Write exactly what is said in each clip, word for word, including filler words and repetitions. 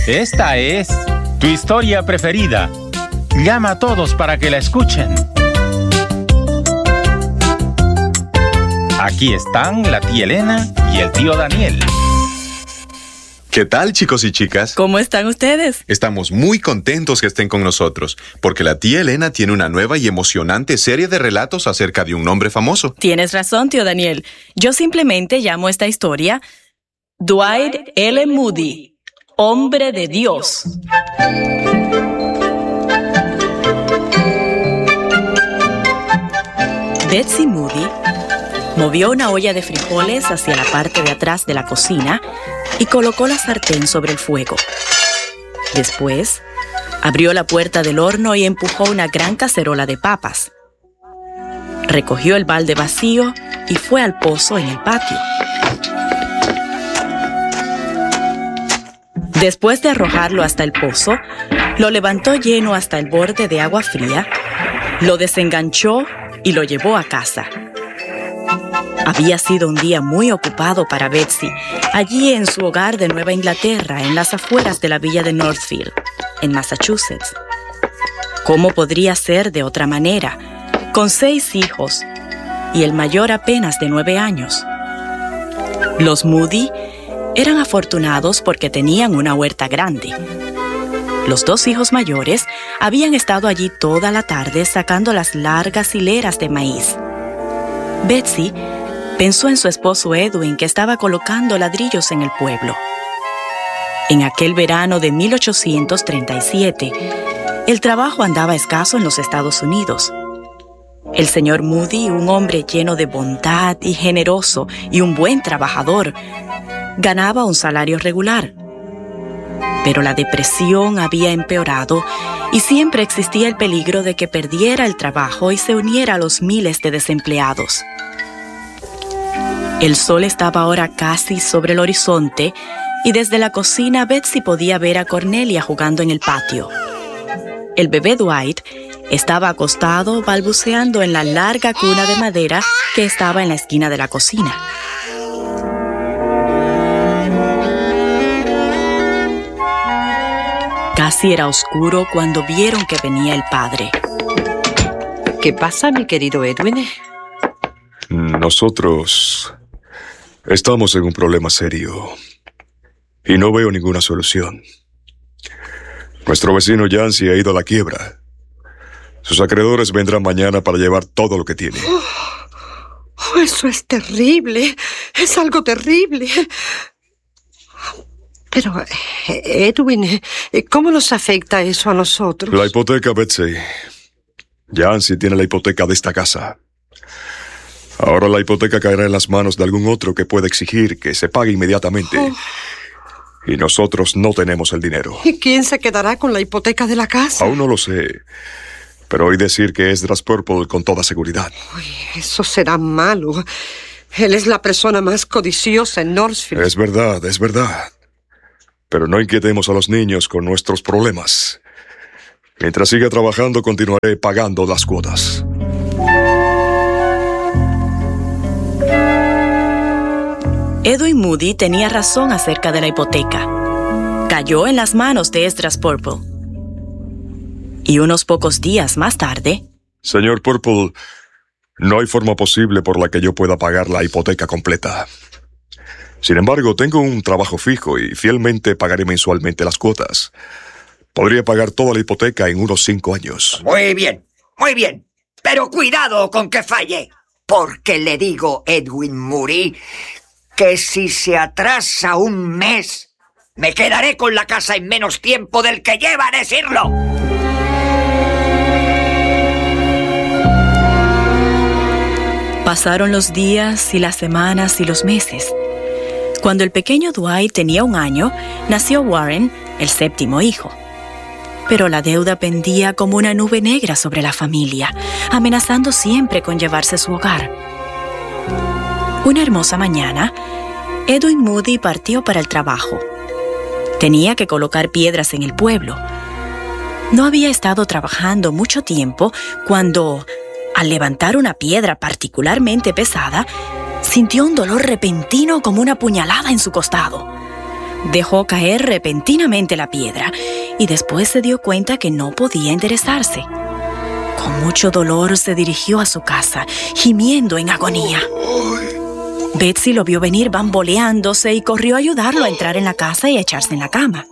Esta es tu historia preferida. Llama a todos para que la escuchen. Aquí están la tía Elena y el tío Daniel. ¿Qué tal, chicos y chicas? ¿Cómo están ustedes? Estamos muy contentos que estén con nosotros, porque la tía Elena tiene una nueva y emocionante serie de relatos acerca de un hombre famoso. Tienes razón, tío Daniel. Yo simplemente llamo esta historia Dwight L. Moody, hombre de Dios. Betsy Moody movió una olla de frijoles hacia la parte de atrás de la cocina y colocó la sartén sobre el fuego. Después, abrió la puerta del horno y empujó una gran cacerola de papas. Recogió el balde vacío y fue al pozo en el patio. Después de arrojarlo hasta el pozo, lo levantó lleno hasta el borde de agua fría, lo desenganchó y lo llevó a casa. Había sido un día muy ocupado para Betsy, allí en su hogar de Nueva Inglaterra, en las afueras de la villa de Northfield, en Massachusetts. ¿Cómo podría ser de otra manera, con seis hijos y el mayor apenas de nueve años? Los Moody eran afortunados porque tenían una huerta grande. Los dos hijos mayores habían estado allí toda la tarde sacando las largas hileras de maíz. Betsy pensó en su esposo Edwin, que estaba colocando ladrillos en el pueblo. En aquel verano de mil ochocientos treinta y siete, el trabajo andaba escaso en los Estados Unidos. El señor Moody, un hombre lleno de bondad y generoso y un buen trabajador, ganaba un salario regular. Pero la depresión había empeorado y siempre existía el peligro de que perdiera el trabajo y se uniera a los miles de desempleados. El sol estaba ahora casi sobre el horizonte y desde la cocina Betsy podía ver a Cornelia jugando en el patio. El bebé Dwight estaba acostado balbuceando en la larga cuna de madera que estaba en la esquina de la cocina. Casi era oscuro cuando vieron que venía el padre. ¿Qué pasa, mi querido Edwin? Nosotros estamos en un problema serio y no veo ninguna solución. Nuestro vecino Yancy ha ido a la quiebra. Sus acreedores vendrán mañana para llevar todo lo que tiene. Oh, oh, eso es terrible. Es algo terrible. Pero, Edwin, ¿cómo nos afecta eso a nosotros? La hipoteca, Betsy. Yancy tiene la hipoteca de esta casa. Ahora la hipoteca caerá en las manos de algún otro que pueda exigir que se pague inmediatamente. Oh. Y nosotros no tenemos el dinero. ¿Y quién se quedará con la hipoteca de la casa? Aún no lo sé. Pero oí decir que es Esdras Purple con toda seguridad. Uy, eso será malo. Él es la persona más codiciosa en Northfield. Es verdad, es verdad. Pero no inquietemos a los niños con nuestros problemas. Mientras siga trabajando, continuaré pagando las cuotas. Edwin Moody tenía razón acerca de la hipoteca. Cayó en las manos de Esdras Purple. Y unos pocos días más tarde... Señor Purple, no hay forma posible por la que yo pueda pagar la hipoteca completa. Sin embargo, tengo un trabajo fijo y fielmente pagaré mensualmente las cuotas. Podría pagar toda la hipoteca en unos cinco años. Muy bien, muy bien. Pero cuidado con que falle. Porque le digo, Edwin Moody, que si se atrasa un mes, me quedaré con la casa en menos tiempo del que lleva a decirlo. Pasaron los días y las semanas y los meses. Cuando el pequeño Dwight tenía un año, nació Warren, el séptimo hijo. Pero la deuda pendía como una nube negra sobre la familia, amenazando siempre con llevarse su hogar. Una hermosa mañana, Edwin Moody partió para el trabajo. Tenía que colocar piedras en el pueblo. No había estado trabajando mucho tiempo cuando, al levantar una piedra particularmente pesada, sintió un dolor repentino como una puñalada en su costado. dejó caer repentinamente la piedra y después se dio cuenta que no podía enderezarse. Con mucho dolor se dirigió a su casa, gimiendo en agonía. Betsy lo vio venir bamboleándose y corrió a ayudarlo a entrar en la casa y a echarse en la cama.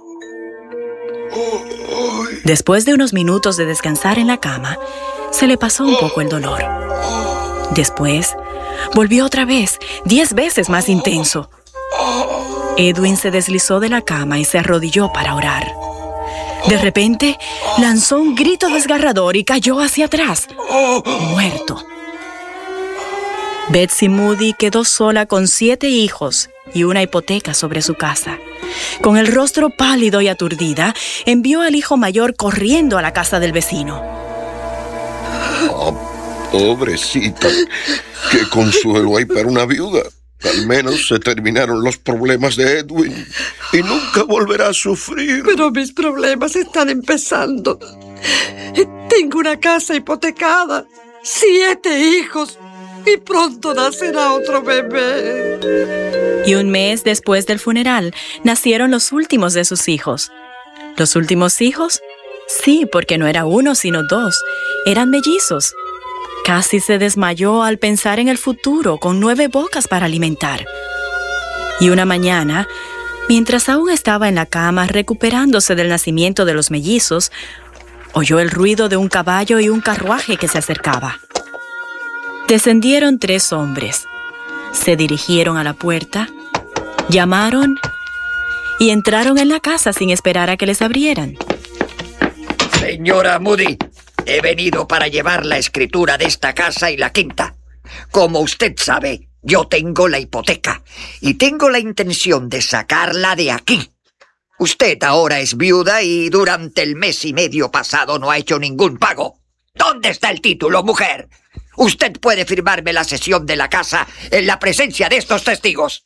Después de unos minutos de descansar en la cama, se le pasó un poco el dolor. Después, volvió otra vez, diez veces más intenso. Edwin se deslizó de la cama y se arrodilló para orar. De repente, lanzó un grito desgarrador y cayó hacia atrás, muerto. Betsy Moody quedó sola con siete hijos y una hipoteca sobre su casa. Con el rostro pálido y aturdida, envió al hijo mayor corriendo a la casa del vecino. Oh, pobrecita, qué consuelo hay para una viuda. Al menos se terminaron los problemas de Edwin y nunca volverá a sufrir. Pero mis problemas están empezando. Tengo una casa hipotecada, siete hijos y pronto nacerá otro bebé. Y un mes después del funeral, nacieron los últimos de sus hijos. ¿Los últimos hijos? Sí, porque no era uno, sino dos. Eran mellizos. Casi se desmayó al pensar en el futuro, con nueve bocas para alimentar. Y una mañana, mientras aún estaba en la cama recuperándose del nacimiento de los mellizos, oyó el ruido de un caballo y un carruaje que se acercaba. Descendieron tres hombres. Se dirigieron a la puerta, llamaron y entraron en la casa sin esperar a que les abrieran. Señora Moody, he venido para llevar la escritura de esta casa y la quinta. Como usted sabe, yo tengo la hipoteca y tengo la intención de sacarla de aquí. Usted ahora es viuda y durante el mes y medio pasado no ha hecho ningún pago. ¿Dónde está el título, mujer? Usted puede firmarme la cesión de la casa en la presencia de estos testigos.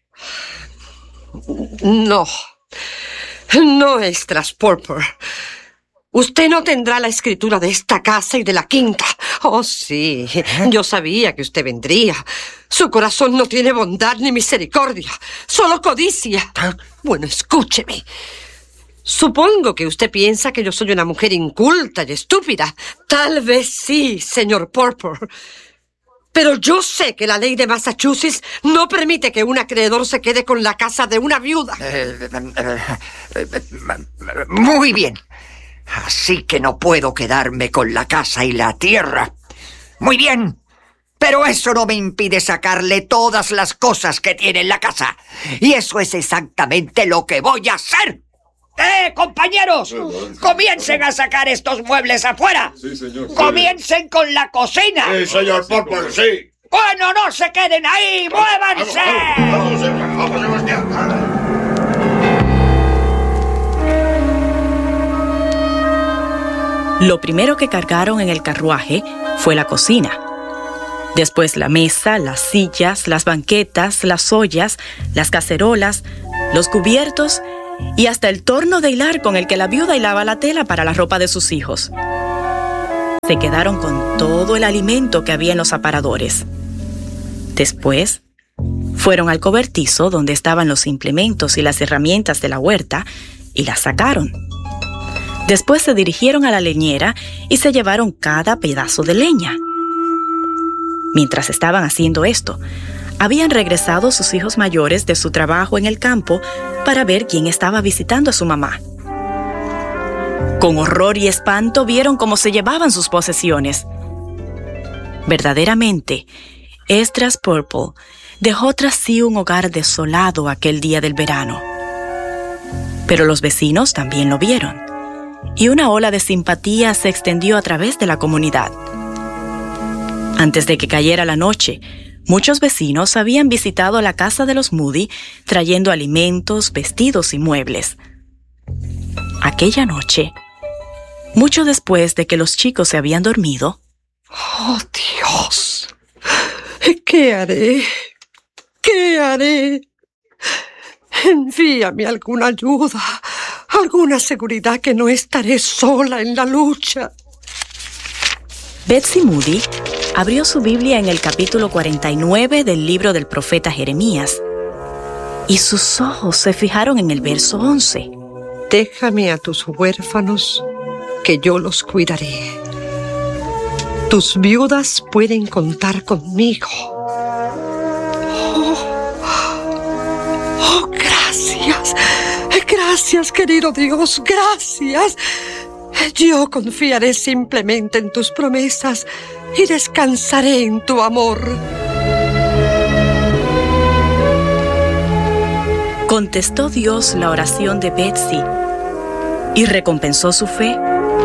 No, no, extras, Purple. Usted no tendrá la escritura de esta casa y de la quinta. Oh, sí, yo sabía que usted vendría. Su corazón no tiene bondad ni misericordia, solo codicia. Bueno, escúcheme. Supongo que usted piensa que yo soy una mujer inculta y estúpida. Tal vez sí, señor Purple. Pero yo sé que la ley de Massachusetts no permite que un acreedor se quede con la casa de una viuda. Eh, eh, eh, eh, muy bien. Así que no puedo quedarme con la casa y la tierra. Muy bien. Pero eso no me impide sacarle todas las cosas que tiene en la casa. Y eso es exactamente lo que voy a hacer. ¡Eh, compañeros! ¡Comiencen a sacar estos muebles afuera! Sí, señor. ¡Comiencen con la cocina! Sí, señor Purple, sí. ¡Bueno, no se queden ahí! ¡Muévanse! Vamos, vamos, vamos, Sebastián. Lo primero que cargaron en el carruaje fue la cocina. Después la mesa, las sillas, las banquetas, las ollas, las cacerolas, los cubiertos y hasta el torno de hilar con el que la viuda hilaba la tela para la ropa de sus hijos. Se quedaron con todo el alimento que había en los aparadores. Después, fueron al cobertizo donde estaban los implementos y las herramientas de la huerta y las sacaron. Después se dirigieron a la leñera y se llevaron cada pedazo de leña. Mientras estaban haciendo esto, habían regresado sus hijos mayores de su trabajo en el campo para ver quién estaba visitando a su mamá. Con horror y espanto vieron cómo se llevaban sus posesiones. Verdaderamente, Esdras Purple dejó tras sí un hogar desolado aquel día del verano. Pero los vecinos también lo vieron, y una ola de simpatía se extendió a través de la comunidad. Antes de que cayera la noche, muchos vecinos habían visitado la casa de los Moody trayendo alimentos, vestidos y muebles. Aquella noche, mucho después de que los chicos se habían dormido... ¡Oh, Dios! ¿Qué haré? ¿Qué haré? Envíame alguna ayuda, alguna seguridad que no estaré sola en la lucha. Betsy Moody abrió su Biblia en el capítulo cuarenta y nueve del libro del profeta Jeremías. y sus ojos se fijaron en el verso once. Déjame a tus huérfanos, que yo los cuidaré. Tus viudas pueden contar conmigo. Oh, oh, gracias. Gracias, querido Dios, gracias. Yo confiaré simplemente en tus promesas y descansaré en tu amor. Contestó Dios la oración de Betsy y recompensó su fe.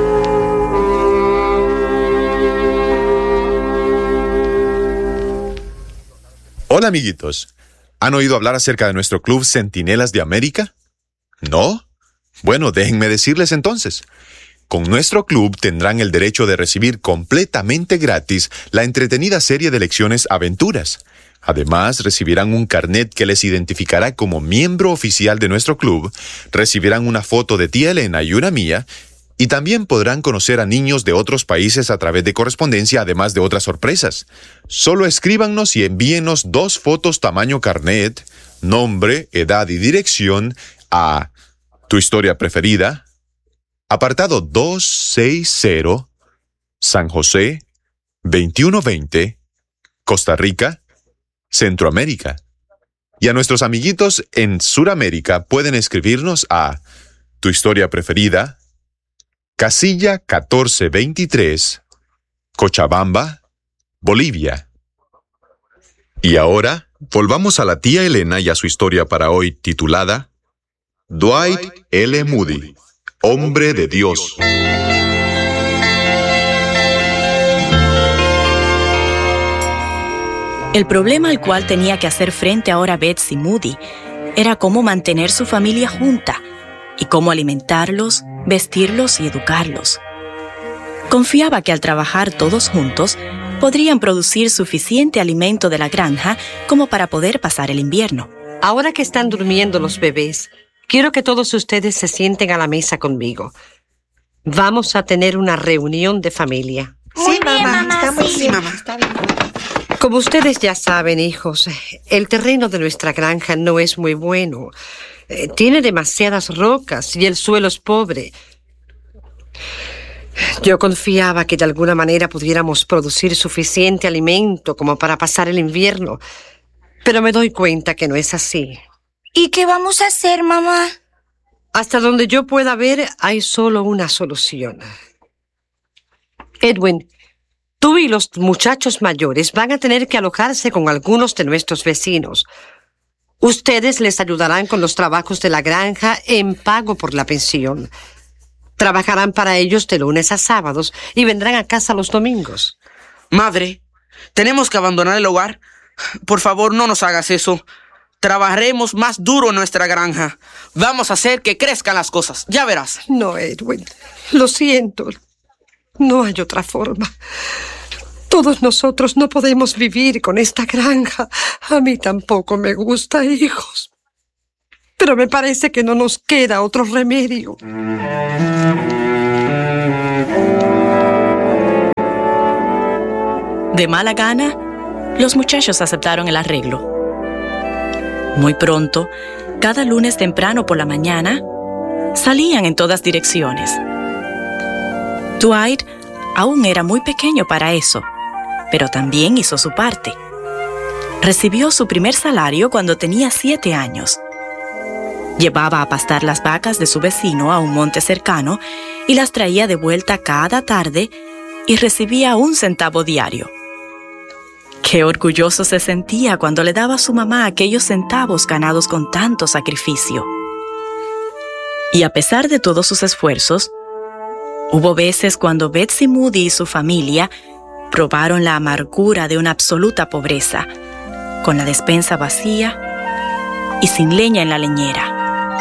Hola, amiguitos. ¿Han oído hablar acerca de nuestro club Centinelas de América? ¿No? Bueno, déjenme decirles entonces. Con nuestro club tendrán el derecho de recibir completamente gratis la entretenida serie de lecciones Aventuras. Además, recibirán un carnet que les identificará como miembro oficial de nuestro club, recibirán una foto de tía Elena y una mía, y también podrán conocer a niños de otros países a través de correspondencia, además de otras sorpresas. Solo escríbanos y envíenos dos fotos tamaño carnet, nombre, edad y dirección a Tu Historia Preferida, apartado doscientos sesenta, San José, veintiuno veinte, Costa Rica, Centroamérica. Y a nuestros amiguitos en Suramérica pueden escribirnos a Tu Historia Preferida, casilla catorce veintitrés, Cochabamba, Bolivia. Y ahora, volvamos a la tía Elena y a su historia para hoy titulada Dwight L. Moody, Hombre de Dios. El problema al cual tenía que hacer frente ahora Betsy Moody era cómo mantener su familia junta y cómo alimentarlos, vestirlos y educarlos. Confiaba que al trabajar todos juntos podrían producir suficiente alimento de la granja como para poder pasar el invierno. Ahora que están durmiendo los bebés, quiero que todos ustedes se sienten a la mesa conmigo. Vamos a tener una reunión de familia. Muy sí, bien, mamá. Está muy sí, bien. mamá. Está bien. Como ustedes ya saben, hijos, el terreno de nuestra granja no es muy bueno. Eh, tiene demasiadas rocas y el suelo es pobre. Yo confiaba que de alguna manera pudiéramos producir suficiente alimento como para pasar el invierno, pero me doy cuenta que no es así. ¿Y qué vamos a hacer, mamá? Hasta donde yo pueda ver, hay solo una solución. Edwin, tú y los muchachos mayores van a tener que alojarse con algunos de nuestros vecinos. Ustedes les ayudarán con los trabajos de la granja en pago por la pensión. Trabajarán para ellos de lunes a sábados y vendrán a casa los domingos. Madre, ¿tenemos que abandonar el hogar? Por favor, no nos hagas eso. Trabajaremos más duro en nuestra granja. Vamos a hacer que crezcan las cosas. Ya verás. No, Edwin. Lo siento. No hay otra forma. Todos nosotros no podemos vivir con esta granja. A mí tampoco me gusta, hijos. Pero me parece que no nos queda otro remedio. De mala gana, los muchachos aceptaron el arreglo. Muy pronto, cada lunes temprano por la mañana, salían en todas direcciones. Dwight aún era muy pequeño para eso, pero también hizo su parte. Recibió su primer salario cuando tenía siete años. Llevaba a pastar las vacas de su vecino a un monte cercano y las traía de vuelta cada tarde y recibía un centavo diario. Qué orgulloso se sentía cuando le daba a su mamá aquellos centavos ganados con tanto sacrificio. Y a pesar de todos sus esfuerzos, hubo veces cuando Betsy Moody y su familia probaron la amargura de una absoluta pobreza, con la despensa vacía y sin leña en la leñera.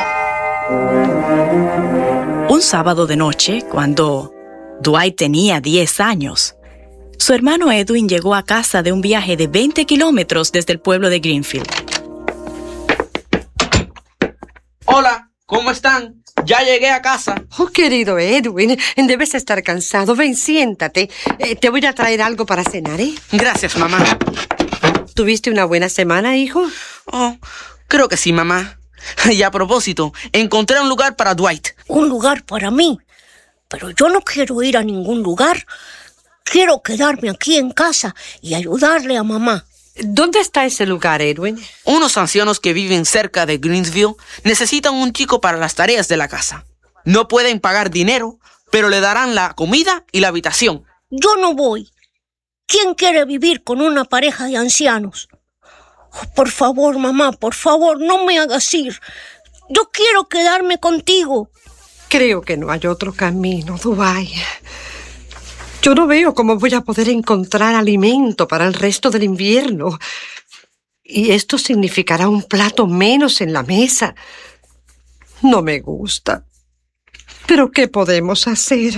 Un sábado de noche, cuando Dwight tenía diez años, su hermano Edwin llegó a casa de un viaje de veinte kilómetros desde el pueblo de Greenfield. Hola, ¿cómo están? Ya llegué a casa. Oh, querido Edwin, debes estar cansado. Ven, siéntate. Eh, te voy a traer algo para cenar, ¿eh? Gracias, mamá. ¿Tuviste una buena semana, hijo? Oh, Creo que sí, mamá. Y a propósito, encontré un lugar para Dwight. Un lugar para mí. Pero yo no quiero ir a ningún lugar. Quiero quedarme aquí en casa y ayudarle a mamá. ¿Dónde está ese lugar, Edwin? Unos ancianos que viven cerca de Greensville necesitan un chico para las tareas de la casa. No pueden pagar dinero, pero le darán la comida y la habitación. Yo no voy. ¿Quién quiere vivir con una pareja de ancianos? Oh, por favor, mamá, por favor, no me hagas ir. Yo quiero quedarme contigo. Creo que no hay otro camino, Dwight. Yo no veo cómo voy a poder encontrar alimento para el resto del invierno. Y esto significará un plato menos en la mesa. No me gusta. ¿Pero qué podemos hacer?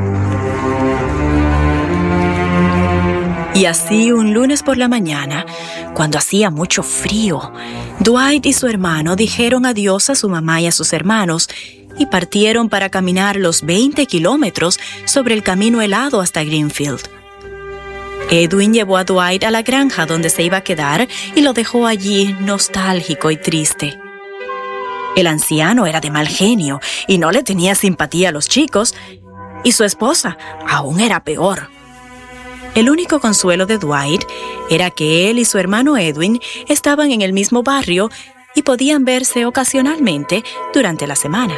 Y así, un lunes por la mañana, cuando hacía mucho frío, Dwight y su hermano dijeron adiós a su mamá y a sus hermanos y partieron para caminar los veinte kilómetros sobre el camino helado hasta Greenfield. Edwin llevó a Dwight a la granja donde se iba a quedar y lo dejó allí nostálgico y triste. El anciano era de mal genio y no le tenía simpatía a los chicos, y su esposa aún era peor. El único consuelo de Dwight era que él y su hermano Edwin estaban en el mismo barrio y podían verse ocasionalmente durante la semana.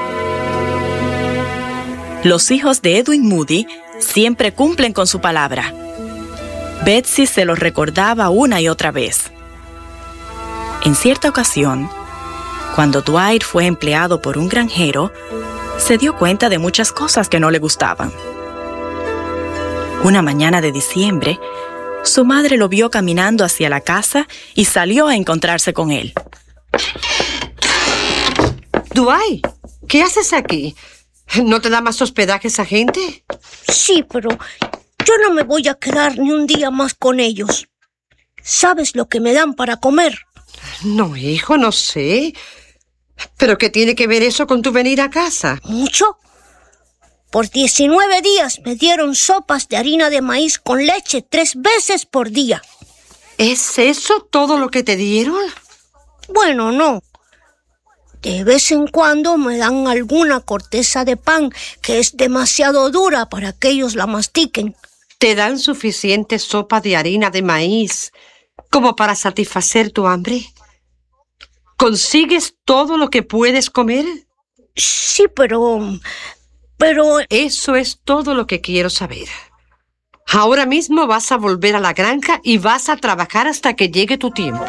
Los hijos de Edwin Moody siempre cumplen con su palabra. Betsy se lo recordaba una y otra vez. En cierta ocasión, cuando Dwight fue empleado por un granjero, se dio cuenta de muchas cosas que no le gustaban. Una mañana de diciembre, su madre lo vio caminando hacia la casa y salió a encontrarse con él. Dwight, ¿qué haces aquí? ¿No te da más hospedaje esa gente? Sí, pero yo no me voy a quedar ni un día más con ellos. ¿Sabes lo que me dan para comer? No, hijo, no sé. ¿Pero qué tiene que ver eso con tu venir a casa? ¿Mucho? Por diecinueve días me dieron sopas de harina de maíz con leche tres veces por día. ¿Es eso todo lo que te dieron? Bueno, no. De vez en cuando me dan alguna corteza de pan que es demasiado dura para que ellos la mastiquen. ¿Te dan suficiente sopa de harina de maíz como para satisfacer tu hambre? ¿Consigues todo lo que puedes comer? Sí, pero... pero... Eso es todo lo que quiero saber. Ahora mismo vas a volver a la granja y vas a trabajar hasta que llegue tu tiempo.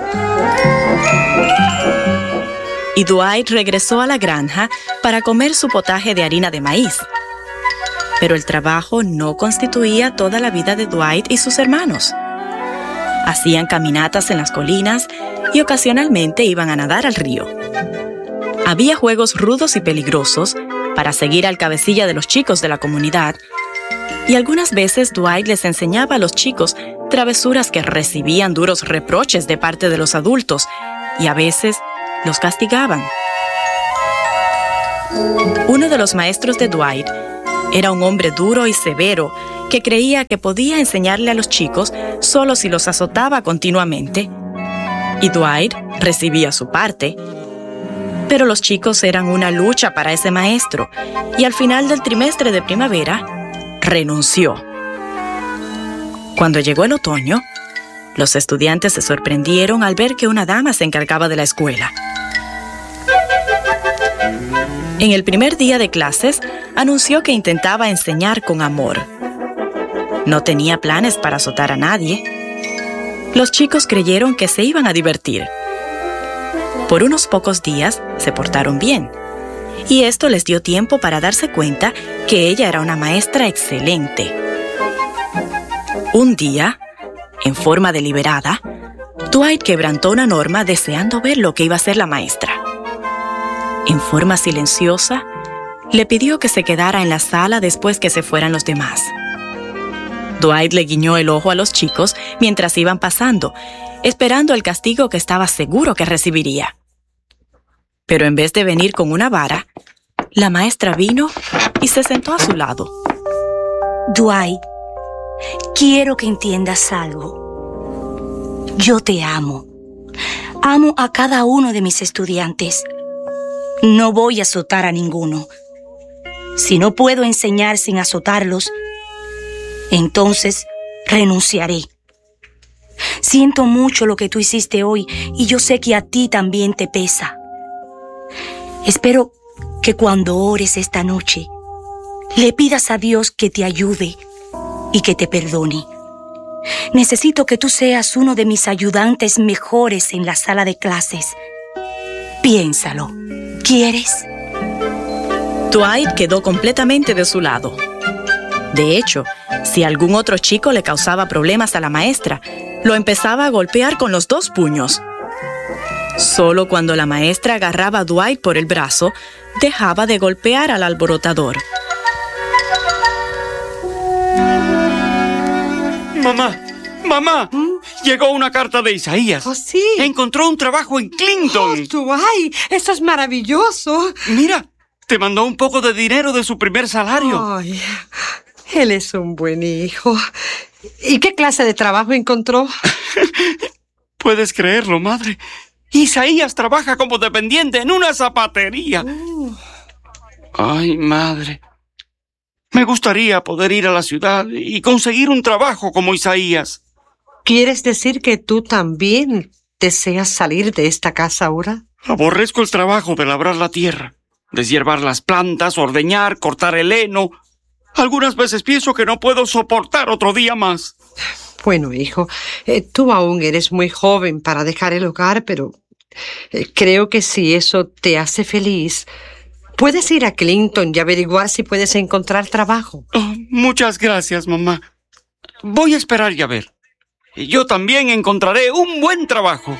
Y Dwight regresó a la granja para comer su potaje de harina de maíz. Pero el trabajo no constituía toda la vida de Dwight y sus hermanos. Hacían caminatas en las colinas y ocasionalmente iban a nadar al río. Había juegos rudos y peligrosos para seguir al cabecilla de los chicos de la comunidad, y algunas veces Dwight les enseñaba a los chicos travesuras que recibían duros reproches de parte de los adultos, y a veces los castigaban. Uno de los maestros de Dwight era un hombre duro y severo que creía que podía enseñarle a los chicos solo si los azotaba continuamente. Y Dwight recibía su parte. Pero los chicos eran una lucha para ese maestro, y al final del trimestre de primavera, renunció. Cuando llegó el otoño, los estudiantes se sorprendieron al ver que una dama se encargaba de la escuela. En el primer día de clases, anunció que intentaba enseñar con amor. No tenía planes para azotar a nadie. Los chicos creyeron que se iban a divertir. Por unos pocos días se portaron bien, y esto les dio tiempo para darse cuenta que ella era una maestra excelente. Un día, en forma deliberada, Dwight quebrantó una norma deseando ver lo que iba a hacer la maestra. En forma silenciosa, le pidió que se quedara en la sala después que se fueran los demás. Dwight le guiñó el ojo a los chicos mientras iban pasando, esperando el castigo que estaba seguro que recibiría. Pero en vez de venir con una vara, la maestra vino y se sentó a su lado. Dwight, quiero que entiendas algo. Yo te amo. Amo a cada uno de mis estudiantes. No voy a azotar a ninguno. Si no puedo enseñar sin azotarlos, entonces renunciaré. Siento mucho lo que tú hiciste hoy y yo sé que a ti también te pesa. Espero que cuando ores esta noche, le pidas a Dios que te ayude y que te perdone. Necesito que tú seas uno de mis ayudantes mejores en la sala de clases. Piénsalo. ¿Quieres? Dwight quedó completamente de su lado. De hecho, si algún otro chico le causaba problemas a la maestra, lo empezaba a golpear con los dos puños. Solo cuando la maestra agarraba a Dwight por el brazo, dejaba de golpear al alborotador. Mamá, mamá, ¿Mm? Llegó una carta de Isaías. ¿Oh, sí? Encontró un trabajo en Clinton. Oh, Dwight, eso es maravilloso. Mira, te mandó un poco de dinero de su primer salario. Ay, él es un buen hijo. ¿Y qué clase de trabajo encontró? Puedes creerlo, madre. Isaías trabaja como dependiente en una zapatería. Uh. Ay, madre. Me gustaría poder ir a la ciudad y conseguir un trabajo como Isaías. ¿Quieres decir que tú también deseas salir de esta casa ahora? Aborrezco el trabajo de labrar la tierra, deshiervar las plantas, ordeñar, cortar el heno. Algunas veces pienso que no puedo soportar otro día más. Bueno, hijo, eh, tú aún eres muy joven para dejar el hogar, pero eh, creo que si eso te hace feliz, puedes ir a Clinton y averiguar si puedes encontrar trabajo. Oh, muchas gracias, mamá. Voy a esperar y a ver. Yo también encontraré un buen trabajo.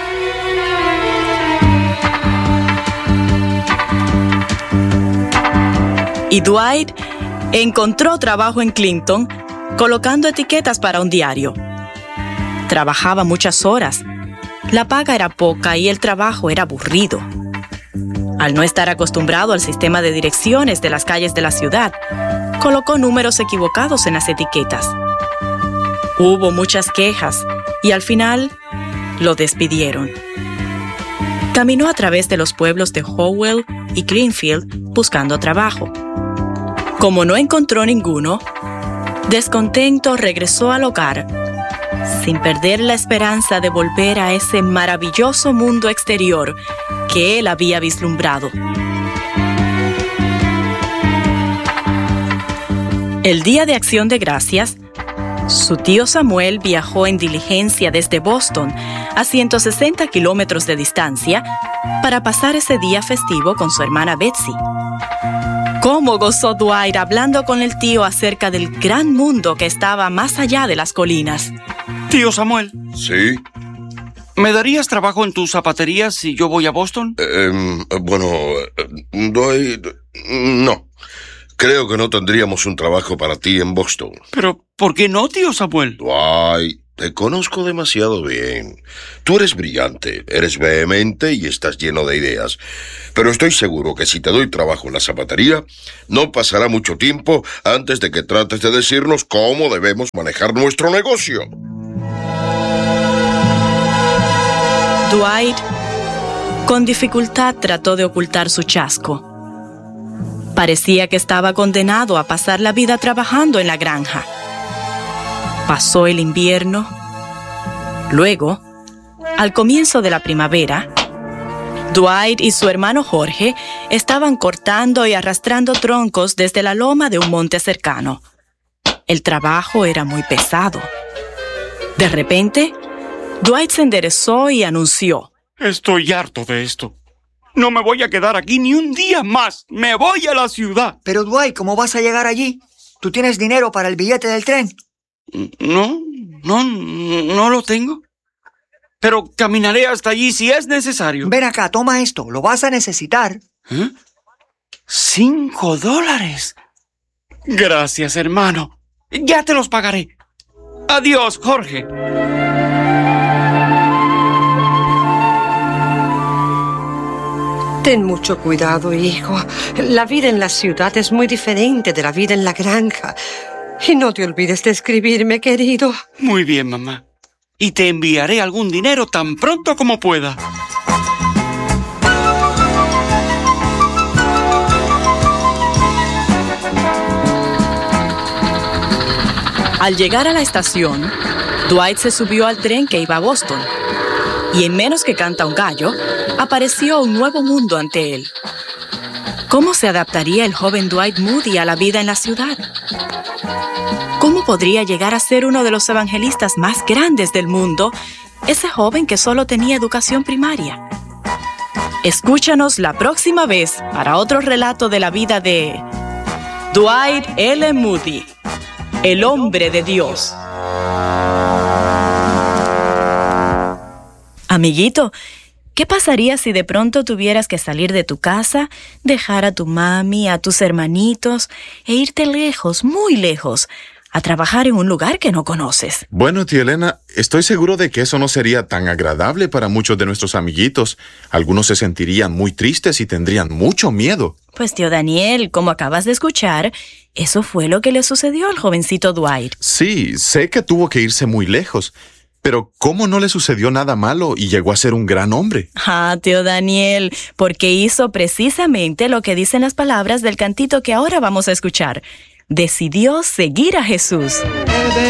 Y Dwight encontró trabajo en Clinton colocando etiquetas para un diario. Trabajaba muchas horas. La paga era poca y el trabajo era aburrido. Al no estar acostumbrado al sistema de direcciones de las calles de la ciudad, colocó números equivocados en las etiquetas. Hubo muchas quejas y al final lo despidieron. Caminó a través de los pueblos de Howell y Greenfield buscando trabajo. Como no encontró ninguno, descontento regresó al hogar, sin perder la esperanza de volver a ese maravilloso mundo exterior que él había vislumbrado. El Día de Acción de Gracias, su tío Samuel viajó en diligencia desde Boston a ciento sesenta kilómetros de distancia para pasar ese día festivo con su hermana Betsy. ¿Cómo gozó Dwight hablando con el tío acerca del gran mundo que estaba más allá de las colinas? Tío Samuel. Sí. ¿Me darías trabajo en tu zapatería si yo voy a Boston? Eh, bueno, doy... no. Creo que no tendríamos un trabajo para ti en Boston. ¿Pero por qué no, tío Samuel? Dwight, te conozco demasiado bien. Tú eres brillante, eres vehemente y estás lleno de ideas. Pero estoy seguro que si te doy trabajo en la zapatería, no pasará mucho tiempo antes de que trates de decirnos cómo debemos manejar nuestro negocio. Dwight, con dificultad, trató de ocultar su chasco. Parecía que estaba condenado a pasar la vida trabajando en la granja. Pasó el invierno. Luego, al comienzo de la primavera, Dwight y su hermano Jorge estaban cortando y arrastrando troncos desde la loma de un monte cercano. El trabajo era muy pesado. De repente, Dwight se enderezó y anunció: Estoy harto de esto. No me voy a quedar aquí ni un día más. ¡Me voy a la ciudad! Pero, Dwight, ¿cómo vas a llegar allí? ¿Tú tienes dinero para el billete del tren? No, no, no lo tengo. Pero caminaré hasta allí si es necesario. Ven acá, toma esto. Lo vas a necesitar. ¿Eh? ¡Cinco dólares! Gracias, hermano. Ya te los pagaré. Adiós, Jorge. Ten mucho cuidado, hijo. La vida en la ciudad es muy diferente de la vida en la granja. Y no te olvides de escribirme, querido. Muy bien, mamá. y te enviaré algún dinero tan pronto como pueda. Al llegar a la estación, Dwight se subió al tren que iba a Boston. Y en menos que canta un gallo, apareció un nuevo mundo ante él. ¿Cómo se adaptaría el joven Dwight Moody a la vida en la ciudad? ¿Cómo podría llegar a ser uno de los evangelistas más grandes del mundo, ese joven que solo tenía educación primaria? Escúchanos la próxima vez para otro relato de la vida de Dwight L. Moody, el hombre de Dios. Amiguito, ¿qué pasaría si de pronto tuvieras que salir de tu casa, dejar a tu mami, a tus hermanitos e irte lejos, muy lejos, a trabajar en un lugar que no conoces? Bueno, tía Elena, estoy seguro de que eso no sería tan agradable para muchos de nuestros amiguitos. Algunos se sentirían muy tristes y tendrían mucho miedo. Pues, tío Daniel, como acabas de escuchar, eso fue lo que le sucedió al jovencito Dwight. Sí, sé que tuvo que irse muy lejos. Pero ¿cómo no le sucedió nada malo y llegó a ser un gran hombre? Ah, tío Daniel, porque hizo precisamente lo que dicen las palabras del cantito que ahora vamos a escuchar. Decidió seguir a Jesús.